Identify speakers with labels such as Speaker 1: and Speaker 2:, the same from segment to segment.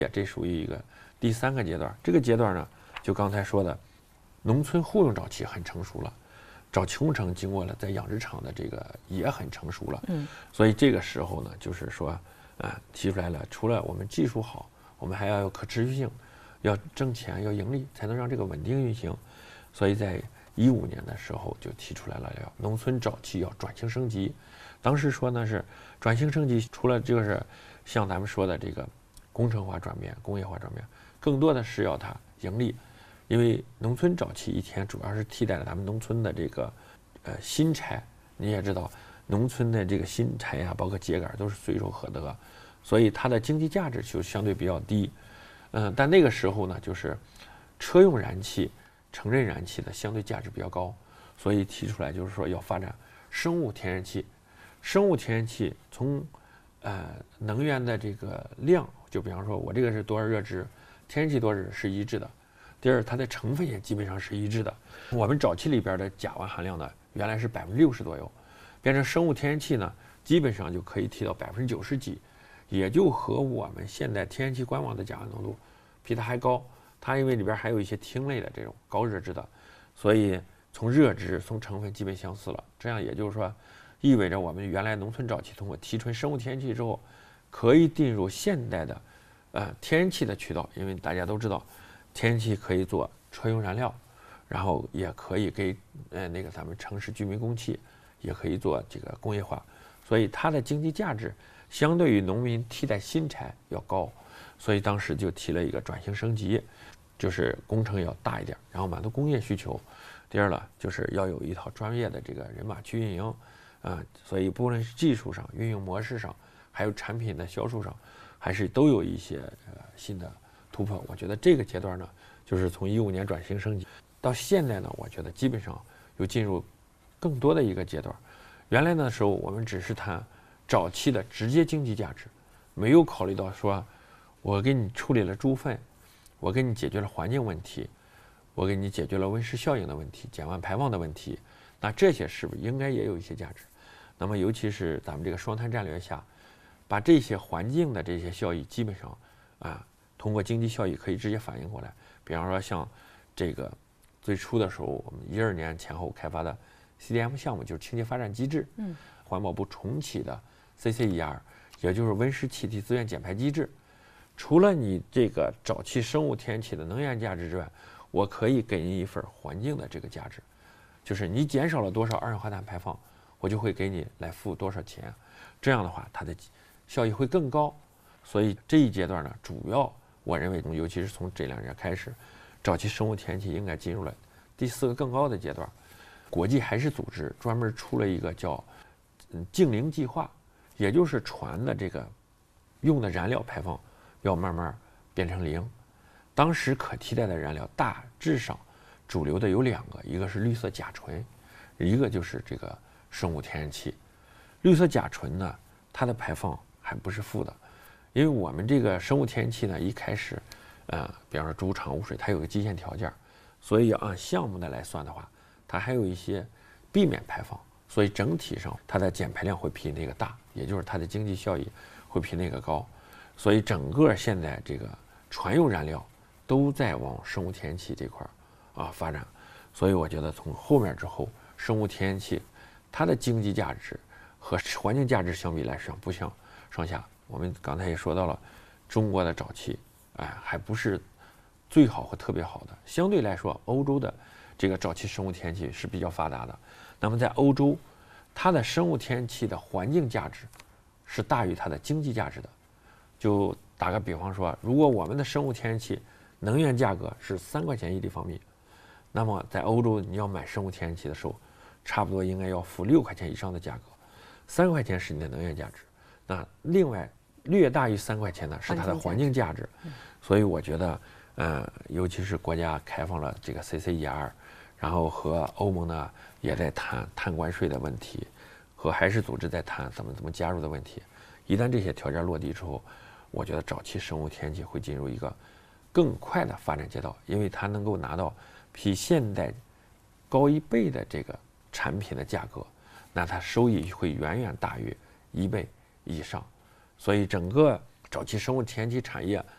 Speaker 1: 这属于一个第3个阶段。这个阶段呢，就刚才说的，农村户用沼气很成熟了，沼气工程经过了在养殖场的这个也很成熟了。所以这个时候呢，就是说提出来了，除了我们技术好，我们还要有可持续性，要挣钱，要盈利，才能让这个稳定运行。所以在15年的时候就提出来了，要农村沼气要转型升级。当时说呢是转型升级，除了就是像咱们说的这个工程化转变、工业化转变，更多的是要它盈利，因为农村沼气一天主要是替代了咱们农村的这个新柴。你也知道，农村的这个新柴呀，包括秸秆都是随手可得，所以它的经济价值就相对比较低。但那个时候呢，就是车用燃气、城镇燃气的相对价值比较高，所以提出来就是说要发展生物天然气。生物天然气从能源的这个量，就比方说我这个是多少热值，天然气多少是一致的。第二，它的成分也基本上是一致的。我们沼气里边的甲烷含量呢，原来是60%左右，变成生物天然气呢，基本上就可以提到90%几，也就和我们现在天然气官网的甲烷浓度比它还高。它因为里边还有一些烃类的这种高热值的，所以从热值、从成分基本相似了。这样也就是说，意味着我们原来农村沼气通过提纯生物天然气之后，可以进入现代的天然气的渠道。因为大家都知道，天然气可以做车用燃料，然后也可以给那个咱们城市居民供气，也可以做这个工业化，所以它的经济价值相对于农民替代新柴要高。所以当时就提了一个转型升级，就是工程要大一点，然后满足工业需求。第二呢，就是要有一套专业的这个人马去运营，所以不论是技术上、运营模式上，还有产品的销售上，还是都有一些新的突破。我觉得这个阶段呢，就是从15年转型升级到现在呢，我觉得基本上又进入更多的一个阶段。原来的时候我们只是谈沼气的直接经济价值，没有考虑到说我给你处理了猪粪，我给你解决了环境问题，我给你解决了温室效应的问题、减碳排放的问题，那这些是不是应该也有一些价值？那么尤其是咱们这个双碳战略下，把这些环境的这些效益基本上通过经济效益可以直接反映过来。比方说像这个最初的时候，我们12年前后开发的 CDM 项目，就是清洁发展机制，环保部重启的 CCER， 也就是温室气体资源减排机制。除了你这个沼气、生物天然气的能源价值之外，我可以给你一份环境的这个价值，就是你减少了多少二氧化碳排放，我就会给你来付多少钱。这样的话，它的效益会更高。所以这一阶段呢，主要我认为，尤其是从这2年开始，沼气、生物天然气应该进入了第4个更高的阶段。国际海事组织专门出了一个叫净零计划，也就是船的这个用的燃料排放要慢慢变成0。当时可替代的燃料大致上主流的有2个，一个是绿色甲醇，一个就是这个生物天然气。绿色甲醇呢，它的排放还不是负的，因为我们这个生物天然气呢，一开始比方说主厂污水，它有个基线条件，所以要按项目的来算的话，它还有一些避免排放，所以整体上它的减排量会比那个大，也就是它的经济效益会比那个高。所以整个现在这个船用燃料都在往生物天然气这块发展。所以我觉得从后面之后，生物天然气它的经济价值和环境价值相比来说不相上下。我们刚才也说到了，中国的沼气还不是最好和特别好的，相对来说欧洲的这个沼气生物天然气是比较发达的。那么在欧洲，它的生物天然气的环境价值是大于它的经济价值的。就打个比方说，如果我们的生物天然气能源价格是3块钱1立方米，那么在欧洲你要买生物天然气的时候，差不多应该要付6块钱以上的价格。3块钱是你的能源价值，那另外略大于3块钱呢是它的环境价值。所以我觉得尤其是国家开放了这个 CCER， 然后和欧盟呢也在谈碳关税的问题，和海事组织在谈怎么加入的问题。一旦这些条件落地之后，我觉得沼气、生物天然气会进入一个更快的发展阶段，因为它能够拿到比现代高1倍的这个产品的价格，那它收益会远远大于1倍以上。所以整个沼气、生物天然气产业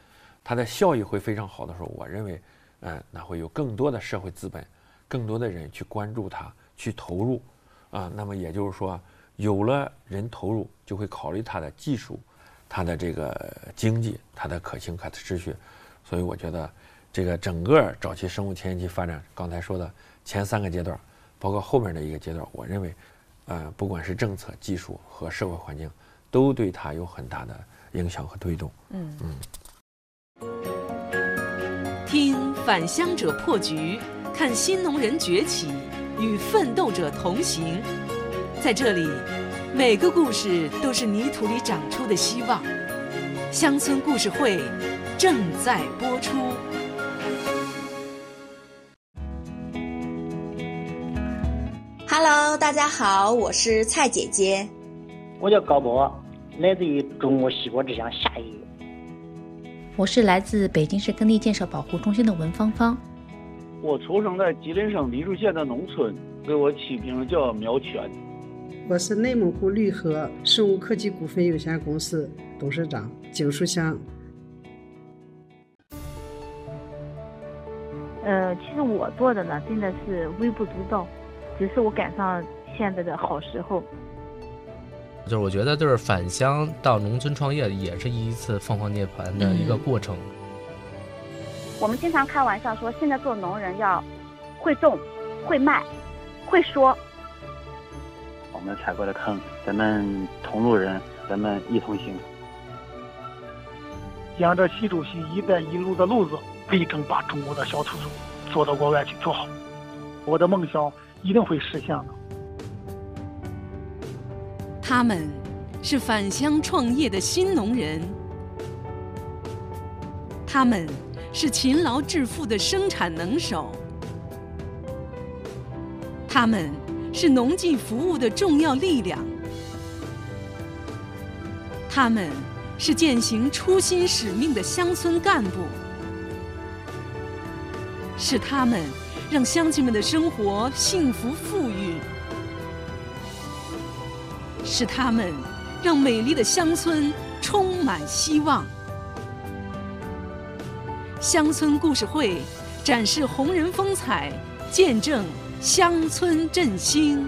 Speaker 1: 它的效益会非常好的时候，我认为，那会有更多的社会资本，更多的人去关注它，去投入，那么也就是说，有了人投入，就会考虑它的技术、它的这个经济、它的可行可持续，所以我觉得这个整个早期生物天然气发展，刚才说的前3个阶段，包括后面的一个阶段，我认为，不管是政策、技术和社会环境，都对它有很大的影响和推动。
Speaker 2: 听返乡者破局，看新农人崛起，与奋斗者同行。在这里，每个故事都是泥土里长出的希望。乡村故事会正在播出。
Speaker 3: Hello， 大家好，我是蔡姐姐。
Speaker 4: 我叫高波，来自于中国西部之乡夏邑。
Speaker 5: 我是来自北京市耕地建设保护中心的文芳芳。
Speaker 6: 我出生在吉林省黎树县的农村，给我起名叫苗全。
Speaker 7: 我是内蒙古绿禾生物科技股份有限公司董事长景树香。
Speaker 8: 其实我做的呢，真的是微不足道，只是我赶上现在的好时候。
Speaker 9: 就是我觉得，就是返乡到农村创业，也是一次凤凰涅槃的一个过程。
Speaker 8: 我们经常开玩笑说，现在做农人要会种、会卖、会说。
Speaker 6: 我们踩过的坑，咱们同路人，咱们一同行。
Speaker 10: 沿着习主席“一带一路”的路子，力争把中国的小土豆做到国外去做好。我的梦想一定会实现的。
Speaker 2: 他们是返乡创业的新农人，他们是勤劳致富的生产能手，他们是农技服务的重要力量，他们是践行初心使命的乡村干部，是他们让乡亲们的生活幸福富裕，是他们让美丽的乡村充满希望。乡村故事会展示红人风采，见证乡村振兴。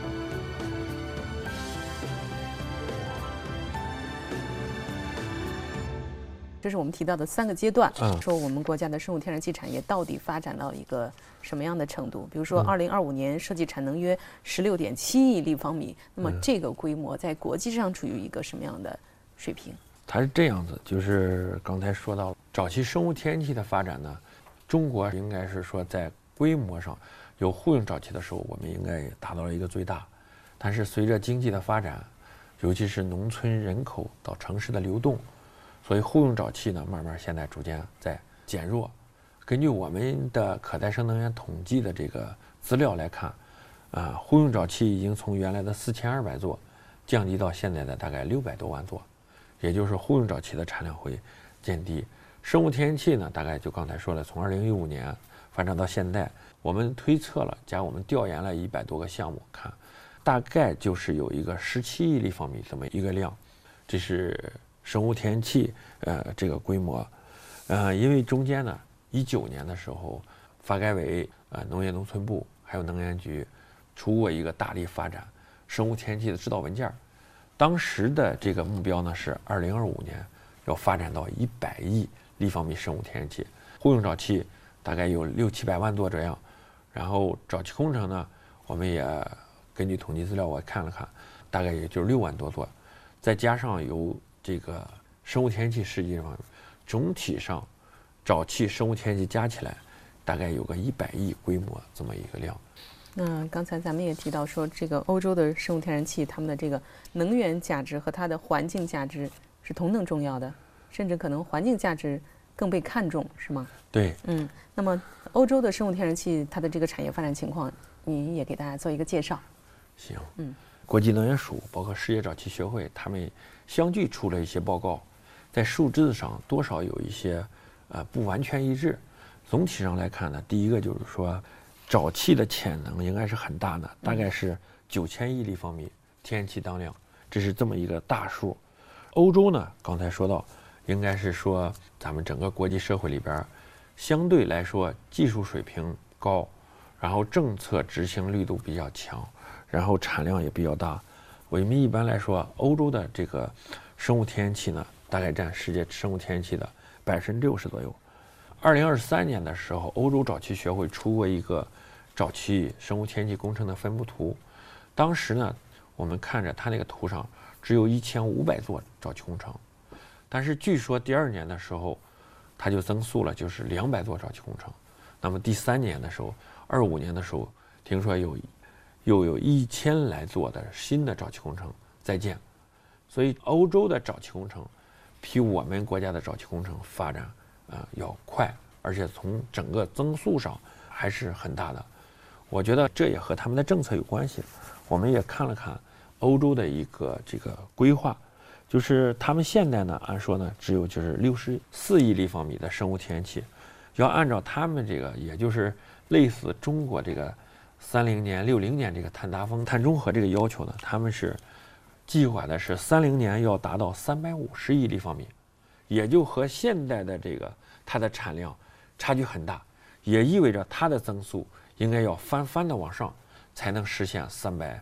Speaker 2: 这是我们提到的3个阶段，说我们国家的生物天然气产业到底发展到一个什么样的程度？比如说，2025年设计产能约16.7亿立方米，那么这个规模在国际上处于一个什么样的水平？
Speaker 1: 它是这样子，就是刚才说到早期生物天然气的发展呢，中国应该是说在规模上有户用沼气的时候，我们应该达到了一个最大。但是随着经济的发展，尤其是农村人口到城市的流动，所以户用沼气呢，慢慢现在逐渐在减弱。根据我们的可再生能源统计的这个资料来看，户用沼气已经从原来的4200座降低到现在的大概600多万座，也就是户用沼气的产量会减低。生物天然气呢，大概就刚才说了，从2015年发展到现在，我们推测了，加我们调研了100多个项目，看大概就是有一个17亿立方米这么一个量，这是生物天然气这个规模。因为中间呢，19年的时候，发改委、农业农村部还有能源局出过一个大力发展生物天然气的指导文件，当时的这个目标呢是2025年要发展到100亿立方米生物天然气，户用沼气大概有600-700万座这样，然后沼气工程呢，我们也根据统计资料我看了看，大概也就6万多座，再加上有这个生物天然气，实际上总体上沼气、生物天然气加起来大概有个100亿规模这么一个量。
Speaker 2: 刚才咱们也提到说，这个欧洲的生物天然气，他们的这个能源价值和它的环境价值是同等重要的，甚至可能环境价值更被看重，是吗？
Speaker 1: 对。
Speaker 2: 那么欧洲的生物天然气它的这个产业发展情况，你也给大家做一个介绍。
Speaker 1: 行。国际能源署包括世界沼气学会，他们相继出了一些报告，在数字上多少有一些不完全一致。总体上来看呢，第一个就是说，沼气的潜能应该是很大的，大概是9000亿立方米天然气当量，这是这么一个大数。欧洲呢，刚才说到应该是说咱们整个国际社会里边，相对来说技术水平高，然后政策执行力度比较强，然后产量也比较大。我们一般来说，欧洲的这个生物天然气呢，大概占世界生物天然气的60%左右。2023年的时候，欧洲沼气学会出过一个沼气生物天然气工程的分布图。当时呢，我们看着它那个图上只有1500座沼气工程，但是据说第2年的时候，它就增速了，就是200座沼气工程。那么第3年的时候，25年的时候，听说又有1000来座的新的沼气工程在建。所以欧洲的沼气工程比我们国家的沼气工程发展要快，而且从整个增速上还是很大的。我觉得这也和他们的政策有关系。我们也看了看欧洲的一个这个规划，就是他们现在呢，按说呢只有就是64亿立方米的生物天然气，要按照他们这个，也就是类似中国这个30年、60年这个碳达峰、碳中和这个要求呢，他们是计划的是30年要达到350亿立方米，也就和现代的这个它的产量差距很大，也意味着它的增速应该要翻的往上，才能实现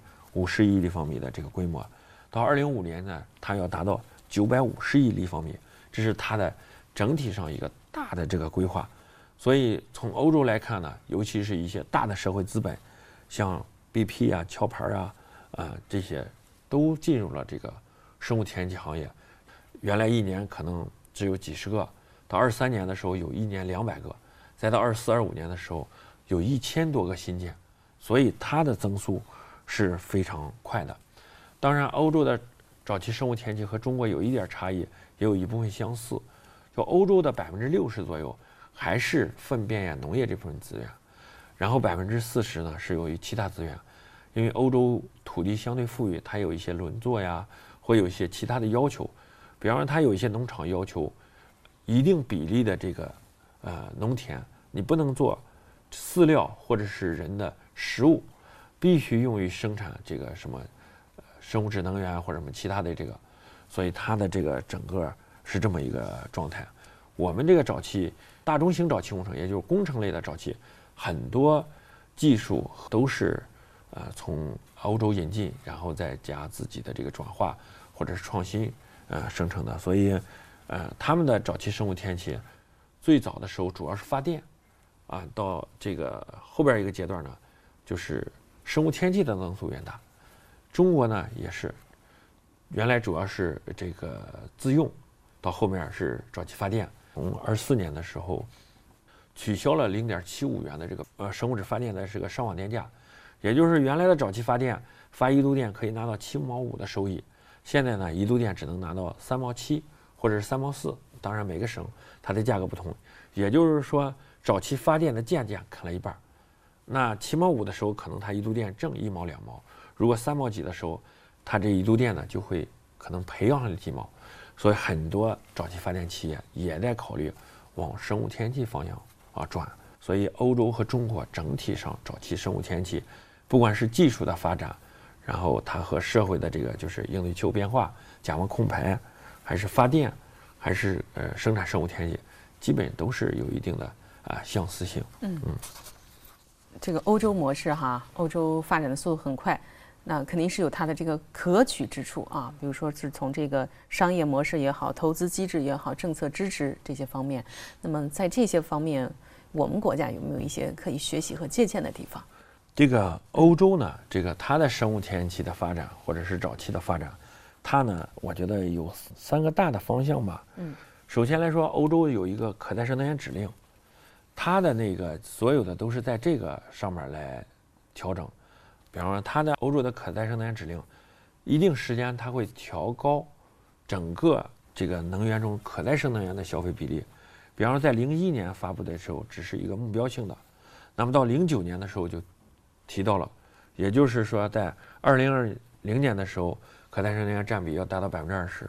Speaker 1: 350亿立方米的这个规模。到2050年呢，它要达到950亿立方米，这是它的整体上一个大的这个规划。所以从欧洲来看呢，尤其是一些大的社会资本，像 BP 啊、壳牌啊，这些都进入了这个生物天然气行业。原来一年可能只有几十个，到23年的时候有一年200个，再到24、25年的时候有1000多个新建，所以它的增速是非常快的。当然，欧洲的沼气生物天然气和中国有一点差异，也有一部分相似。就欧洲的60%左右还是粪便呀、农业这部分资源，然后40%呢是由于其他资源，因为欧洲土地相对富裕，它有一些轮作呀，会有一些其他的要求，比方说它有一些农场要求一定比例的这个农田，你不能做饲料或者是人的食物，必须用于生产这个什么生物质能源或者什么其他的这个，所以它的这个整个是这么一个状态。我们这个沼气大中型沼气工程，也就是工程类的沼气，很多技术都是从欧洲引进，然后再加自己的这个转化或者是创新生成的。所以他们的沼气生物天然气最早的时候主要是发电到这个后边一个阶段呢，就是生物天然气的增速越大。中国呢也是原来主要是这个自用，到后面是沼气发电。从24年的时候取消了0.75元的这个生物质发电的这个上网电价，也就是原来的沼气发电发1度电可以拿到7毛5的收益，现在呢1度电只能拿到3毛7或者是3毛4，当然每个省它的价格不同，也就是说沼气发电的价砍了一半。那7毛5的时候，可能它1度电挣1毛2毛，如果3毛几的时候，它这1度电呢就会可能赔上几毛。所以很多沼气发电企业也在考虑往生物天然气方向转。所以欧洲和中国整体上沼气生物天然气，不管是技术的发展，然后它和社会的这个就是应对气候变化、减缓空排，还是发电，还是生产生物天然气，基本都是有一定的相似性。
Speaker 11: 这个欧洲模式欧洲发展的速度很快。那肯定是有它的这个可取之处比如说是从这个商业模式也好、投资机制也好、政策支持这些方面。那么在这些方面，我们国家有没有一些可以学习和借鉴的地方？
Speaker 1: 这个欧洲呢，这个它的生物天然气的发展或者是沼气的发展，它呢，我觉得有3个大的方向吧。首先来说，欧洲有一个可再生能源指令，它的那个所有的都是在这个上面来调整。比方说，它的欧洲的可再生能源指令，一定时间它会调高整个这个能源中可再生能源的消费比例。比方说，在01年发布的时候，只是一个目标性的，那么到09年的时候就提到了，也就是说，在2020年的时候，可再生能源占比要达到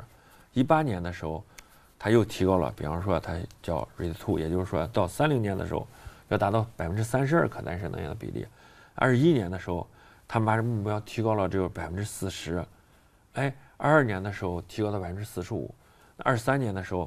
Speaker 1: 20%；18年的时候，它又提高了，比方说它叫 RED2， 也就是说到30年的时候要达到32%可再生能源的比例。21年的时候，他们把这目标提高了只有40%，22年的时候提高到45%，23年的时候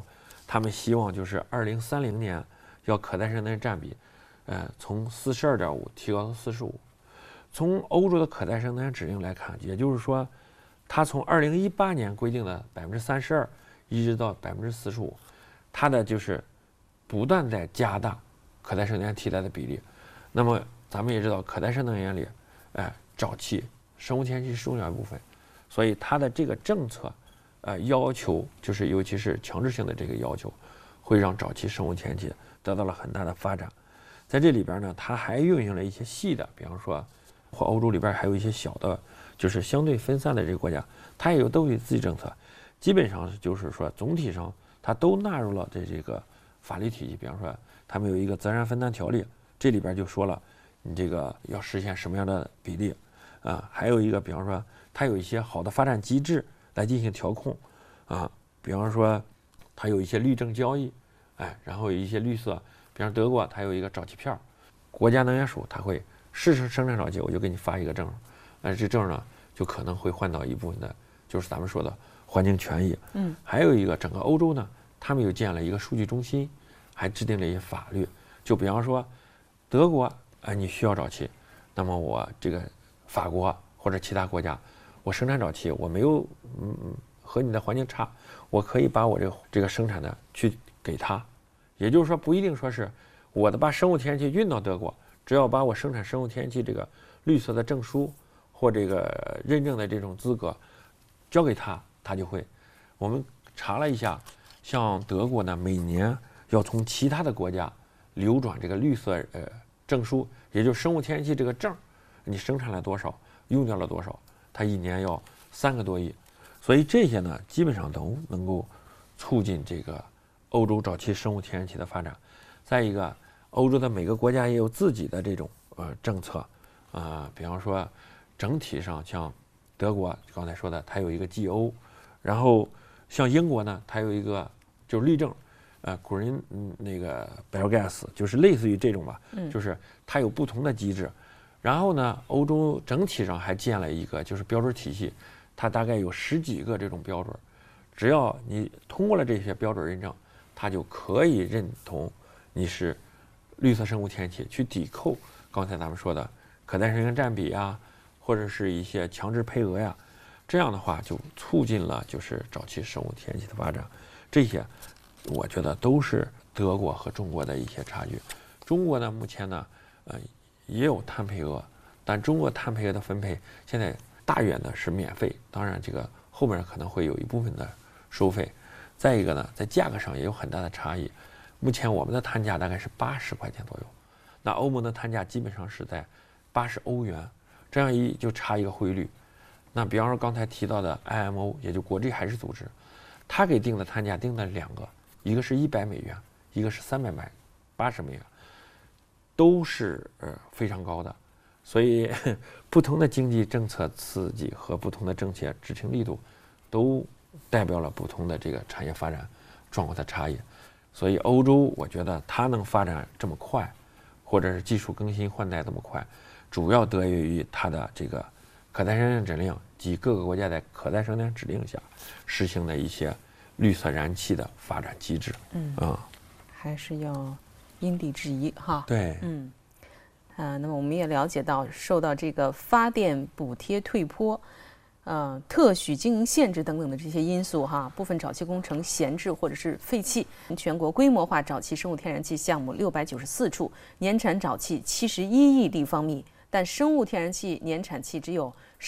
Speaker 1: 他们希望就是2030年要可再生能源占比，从42.5提高到45。从欧洲的可再生能源指令来看，也就是说，它从2018年规定的32%一直到45%，它的就是不断在加大可再生能源替代的比例。那么咱们也知道，可再生能源里，沼气、生物天然气是重要一部分，所以它的这个政策，要求就是尤其是强制性的这个要求，会让沼气、生物天然气得到了很大的发展。在这里边呢，它还运用了一些细的，比方说，或欧洲里边还有一些小的，就是相对分散的这个国家，它也都有自己政策，基本上就是说总体上它都纳入了这个法律体系。比方说，他们有一个责任分担条例，这里边就说了你这个要实现什么样的比例啊，还有一个比方说它有一些好的发展机制来进行调控啊，比方说它有一些绿证交易，然后有一些绿色，比方德国它有一个沼气票，国家能源署它会试生产沼气，我就给你发一个证，这证呢就可能会换到一部分的，就是咱们说的环境权益。还有一个整个欧洲呢，他们又建了一个数据中心，还制定了一些法律，就比方说德国你需要沼气，那么我这个法国或者其他国家，我生产沼气我没有和你的环境差，我可以把我这个生产的去给他，也就是说不一定说是我的把生物天然气运到德国，只要把我生产生物天然气这个绿色的证书或这个认证的这种资格交给他，他就会。我们查了一下，像德国呢，每年要从其他的国家流转这个绿色证书，也就是生物天然气这个证，你生产了多少，用掉了多少，它一年要3个多亿。所以这些呢，基本上都能够促进这个欧洲沼气、生物天然气的发展。再一个，欧洲的每个国家也有自己的这种政策，比方说整体上像德国刚才说的，它有一个 GO， 然后像英国呢，它有一个就是绿证，Green 那个 Biogas， 就是类似于这种吧，就是它有不同的机制。然后呢，欧洲整体上还建了一个就是标准体系，它大概有10几个这种标准，只要你通过了这些标准认证，它就可以认同你是绿色生物天然气，去抵扣刚才咱们说的可再生能源占比啊，或者是一些强制配额呀，这样的话就促进了就是沼气、生物天然气的发展。这些我觉得都是德国和中国的一些差距。中国呢，目前呢，也有碳配额，但中国碳配额的分配现在大约呢是免费，当然这个后面可能会有一部分的收费。再一个呢，在价格上也有很大的差异。目前我们的碳价大概是80块钱左右，那欧盟的碳价基本上是在80欧元，这样就差一个汇率。那比方说刚才提到的 IMO， 也就国际海事组织，它给定的碳价定的2个，一个是100美元，一个是380美元，都是非常高的。所以不同的经济政策刺激和不同的政策执行力度，都代表了不同的这个产业发展状况的差异。所以欧洲我觉得它能发展这么快，或者是技术更新换代这么快，主要得益于它的这个可再生能源指令及各个国家在可再生能源指令下实行的一些绿色燃气的发展机制。
Speaker 11: 还是要因地制宜哈。
Speaker 1: 对，
Speaker 11: 那么我们也了解到，受到这个发电补贴退坡、特许经营限制等等的这些因素哈，部分沼气工程闲置或者是废弃。全国规模化沼气、生物天然气项目694处，年产沼气71亿立方米，但生物天然气年产气只有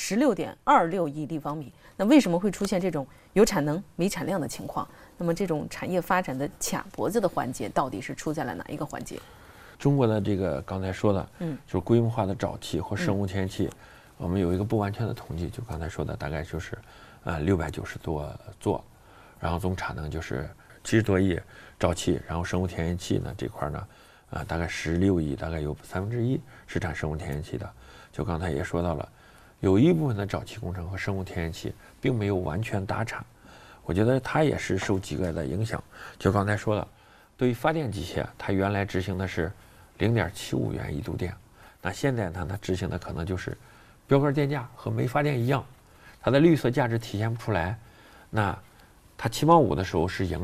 Speaker 11: 16.26亿立方米。那为什么会出现这种有产能没产量的情况？那么这种产业发展的卡脖子的环节到底是出在了哪一个环节？
Speaker 1: 中国的这个刚才说的，就是规模化的沼气或生物天然气，我们有一个不完全的统计，就刚才说的大概就是690多座，然后总产能就是70多亿沼气，然后生物天然气呢这块呢，大概16亿，大概有1/3是产生物天然气的。就刚才也说到了，有一部分的沼气工程和生物天然气并没有完全达产，我觉得它也是受几个的影响。就刚才说了，对于发电机械，它原来执行的是0.75元一度电，那现在呢，它执行的可能就是标杆电价和没发电一样，它的绿色价值体现不出来。那它7毛5的时候是盈利的，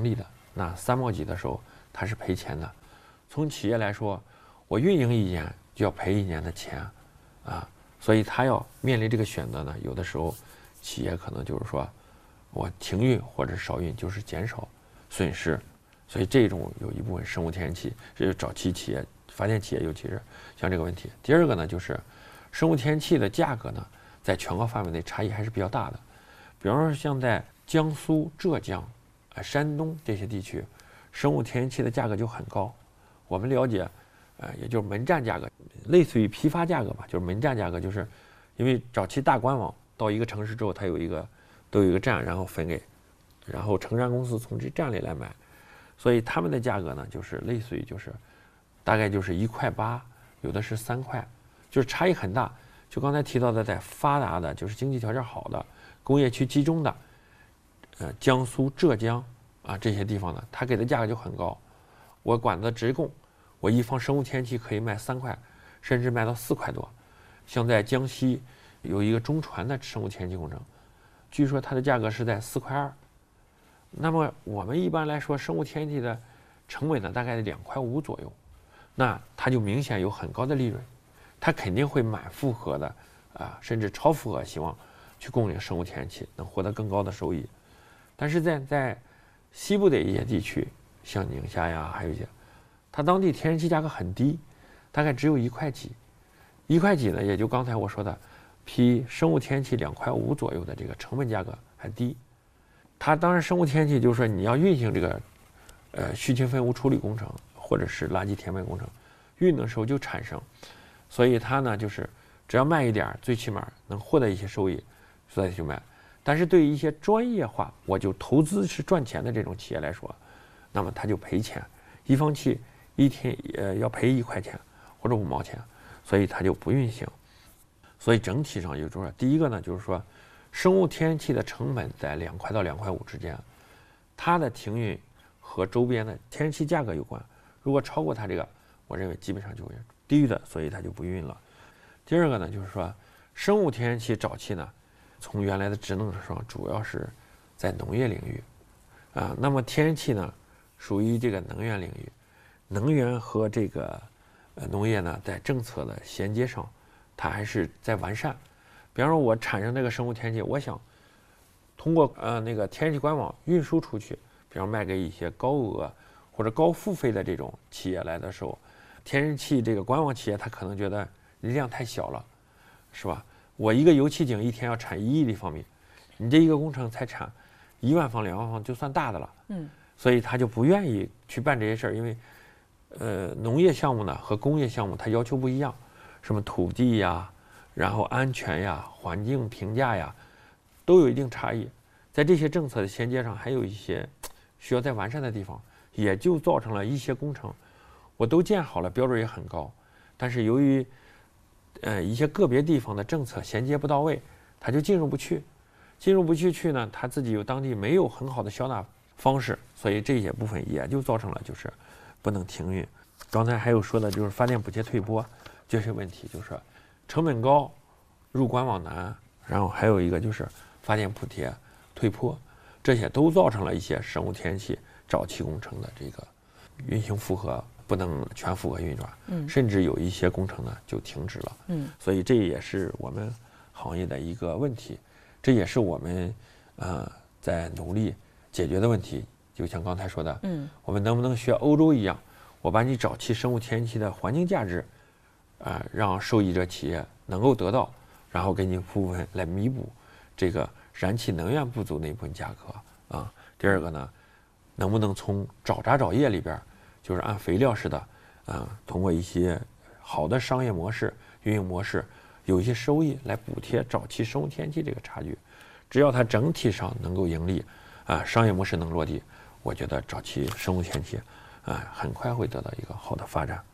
Speaker 1: 那3毛几的时候它是赔钱的。从企业来说，我运营1年就要赔1年的钱啊，所以他要面临这个选择呢，有的时候企业可能就是说我停运或者少运，就是减少损失。所以这种有一部分生物天然气，这就早期企业、发电企业，尤其是像这个问题。第二个呢，就是生物天然气的价格呢，在全国范围内差异还是比较大的。比方说，像在江苏、浙江、山东这些地区，生物天然气的价格就很高。我们了解，也就是门站价格，类似于批发价格吧，就是门站价格，就是因为早期大官网到一个城市之后，它都有一个站，然后分给，然后承山公司从这站里来买。所以他们的价格呢，就是类似于就是大概就是1.8块，有的是3块，就是差异很大。就刚才提到的，在发达的，就是经济条件好的、工业区集中的，江苏、浙江啊这些地方呢，它给的价格就很高。我管子直供，我一方生物天然气可以卖3块，甚至卖到4块多。像在江西有一个中传的生物天然气工程，据说它的价格是在4.2块。那么我们一般来说，生物天然气的成本呢，大概2.5块左右，那它就明显有很高的利润，它肯定会满负荷的甚至超负荷，希望去供应生物天然气，能获得更高的收益。但是在西部的一些地区，像宁夏呀，还有一些，它当地天然气价格很低，大概只有1块几，1块几呢，也就刚才我说的，比生物天然气2.5块左右的这个成本价格还低。它当然生物天然气就是说你要运行这个絮蕈分污处理工程或者是垃圾填埋工程，运的时候就产生，所以它呢就是只要卖一点，最起码能获得一些收益，所以就卖。但是对于一些专业化，我就投资是赚钱的这种企业来说，那么它就赔钱，一方气一天要赔1块钱或者5毛钱，所以它就不运行。所以整体上也就是说，第一个呢就是说，生物天然气的成本在2块到2.5块之间，它的停运和周边的天然气价格有关。如果超过它这个，我认为基本上就会低于的，所以它就不运了。第二个呢，就是说生物天然气早期呢，从原来的职能上主要是在农业领域，那么天然气呢属于这个能源领域，能源和这个农业呢在政策的衔接上，它还是在完善。比方说，我产生这个生物天然气，我想通过那个天然气官网运输出去，比方卖给一些高额或者高付费的这种企业来的时候，天然气这个官网企业他可能觉得量太小了，是吧？我一个油气井一天要产1亿立方米，你这一个工程才产1万方2万方就算大的了，所以他就不愿意去办这些事儿，因为农业项目呢和工业项目它要求不一样，什么土地呀，然后安全呀、环境评价呀，都有一定差异。在这些政策的衔接上，还有一些需要再完善的地方，也就造成了一些工程我都建好了，标准也很高，但是由于一些个别地方的政策衔接不到位，它就进入不去呢，它自己有当地没有很好的消纳方式，所以这些部分也就造成了就是不能停运。刚才还有说的就是发电补贴退拨这些问题，就是成本高，入官网难，然后还有一个就是发电补贴退拨，这些都造成了一些生物天然气早期工程的这个运行负荷不能全负荷运转，甚至有一些工程呢就停止了，所以这也是我们行业的一个问题，这也是我们在努力解决的问题。就像刚才说的，我们能不能学欧洲一样，我把你早期生物天然气的环境价值让受益者企业能够得到，然后给你部分来弥补这个燃气能源不足那部分价格啊。第二个呢，能不能从早轧早业里边，就是按肥料似的通过一些好的商业模式、运营模式，有一些收益来补贴早期生物天然气这个差距。只要它整体上能够盈利商业模式能落地，我觉得早期生物天然气很快会得到一个好的发展。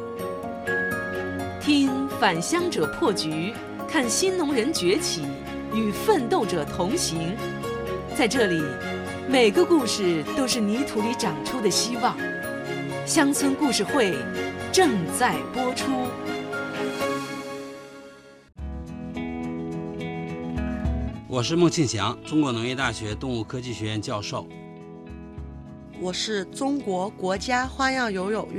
Speaker 2: 听返乡者破局，看新农人崛起，与奋斗者同行。在这里，每个故事都是泥土里长出的希望。乡村故事会正在播出。
Speaker 12: 我是孟庆祥，中国农业大学动物科技学院教授。 我是中国国家花样游泳